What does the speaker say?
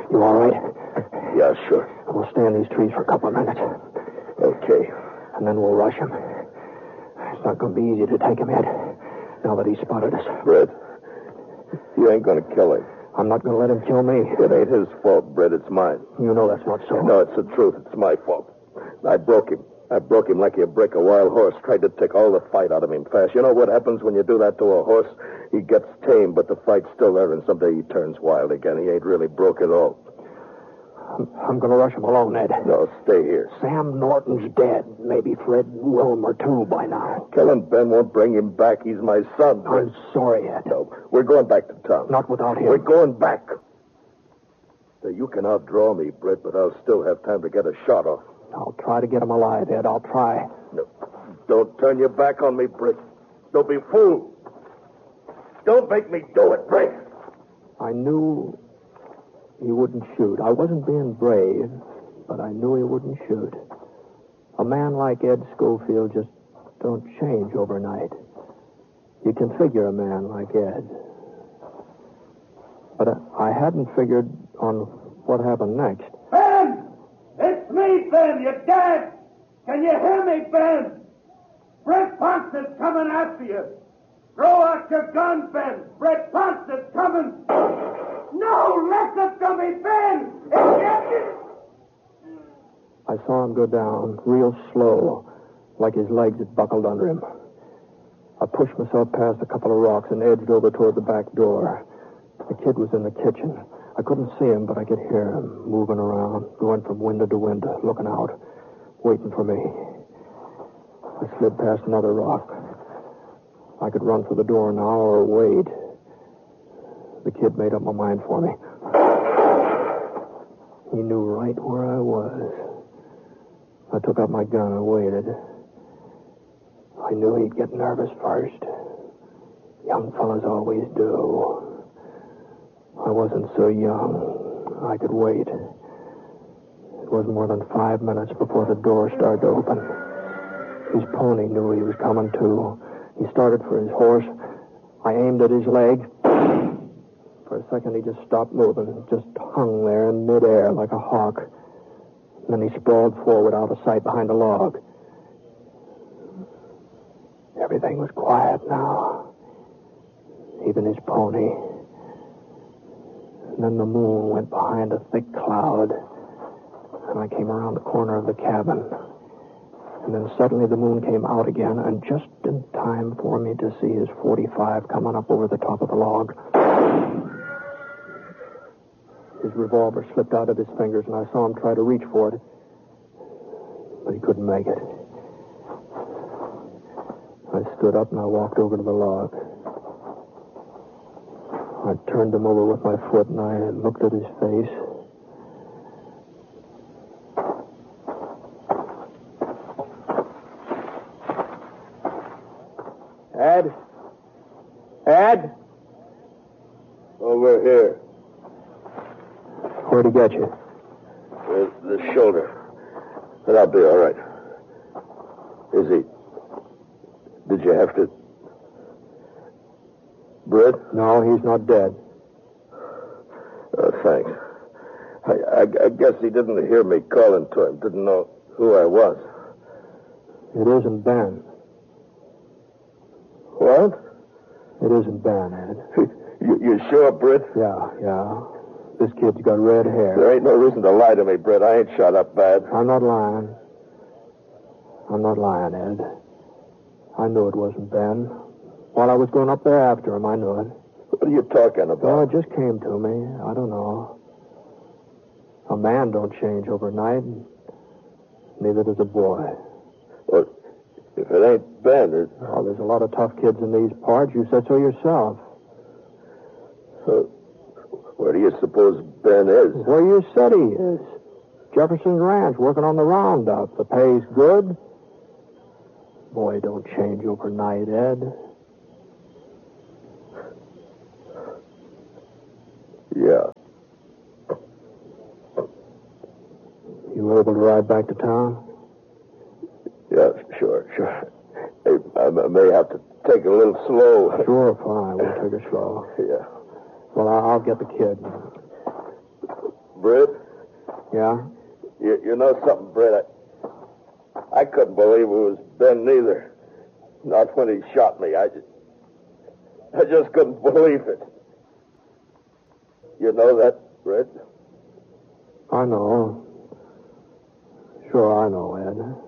You all right? Yeah, sure. We'll stay in these trees for a couple of minutes. Okay. And then we'll rush him. It's not going to be easy to take him, Ed, now that he's spotted us. Brett, you ain't going to kill him. I'm not going to let him kill me. It ain't his fault, Brett. It's mine. You know that's not so. No, it's the truth. It's my fault. I broke him. I broke him like you break a wild horse. Tried to take all the fight out of him fast. You know what happens when you do that to a horse? He gets tame, but the fight's still there, and someday he turns wild again. He ain't really broke at all. I'm going to rush him alone, Ed. No, stay here. Sam Norton's dead. Maybe Fred Wilmer, too, by now. Killing Ben won't bring him back. He's my son. I'm sorry, Ed. No, we're going back to town. Not without him. We're going back. Now, you can outdraw me, Brett, but I'll still have time to get a shot off. I'll try to get him alive, Ed. I'll try. No, don't turn your back on me, Brett. Don't be fooled. Don't make me do it, Brett. I knew he wouldn't shoot. I wasn't being brave, but I knew he wouldn't shoot. A man like Ed Schofield just don't change overnight. You can figure a man like Ed. But I hadn't figured on what happened next. Ben! It's me, Ben! You're dead! Can you hear me, Ben? Brett Ponce is coming after you. Throw out your gun, Ben. Brett Ponce is coming. No, listen to me, Ben! I saw him go down, real slow, like his legs had buckled under him. I pushed myself past a couple of rocks and edged over toward the back door. The kid was in the kitchen. I couldn't see him, but I could hear him moving around, going from window to window, looking out, waiting for me. I slid past another rock. I could run for the door now or wait. The kid made up my mind for me. He knew right where I was. I took out my gun and waited. I knew he'd get nervous first. Young fellas always do. I wasn't so young. I could wait. It wasn't more than 5 minutes before the door started to open. His pony knew he was coming, too. He started for his horse. I aimed at his leg. For a second, he just stopped moving, just hung there in midair like a hawk. And then he sprawled forward out of sight behind a log. Everything was quiet now. Even his pony. And then the moon went behind a thick cloud. And I came around the corner of the cabin. And then suddenly the moon came out again, and just in time for me to see his .45 coming up over the top of the log. His revolver slipped out of his fingers, and I saw him try to reach for it. But he couldn't make it. I stood up and I walked over to the log. I turned him over with my foot, and I looked at his face. Ed? Ed? Over here. Where'd he get you? With the shoulder. But I'll be all right. Is he... Did you have to... Brett? No, he's not dead. Oh, thanks. I guess he didn't hear me calling to him. Didn't know who I was. It isn't Ben. What? It isn't Ben, Ed. You sure, Brett? Yeah. This kid's got red hair. There ain't no reason to lie to me, Brett. I ain't shot up bad. I'm not lying. Ed. I knew it wasn't Ben. While I was going up there after him, I knew it. What are you talking about? Well, it just came to me. I don't know. A man don't change overnight. Neither does a boy. Well, if it ain't Ben, Oh, there's a lot of tough kids in these parts. You said so yourself. Where do you suppose Ben is? Where you said he is. Jefferson's Ranch, working on the roundup. The pay's good. Boy, don't change overnight, Ed. Yeah. You were able to ride back to town? Yeah, sure. Hey, I may have to take it a little slow. Sure, fine. We'll take it slow. Yeah. Well, I'll get the kid. Britt. Yeah? You know something, Britt? I couldn't believe it was Ben neither. Not when he shot me. I just couldn't believe it. You know that, Britt? I know. Sure, I know, Ed.